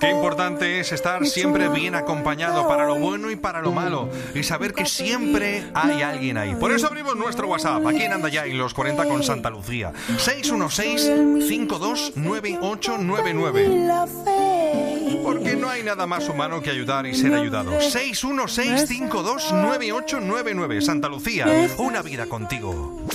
Qué importante es estar siempre bien acompañado para lo bueno y para lo malo y saber que siempre hay alguien ahí. Por eso abrimos nuestro WhatsApp aquí en Anda Ya y los 40 con Santa Lucía. 616-529899. Porque no hay nada más humano que ayudar y ser ayudado. 616-529899. Santa Lucía, una vida contigo.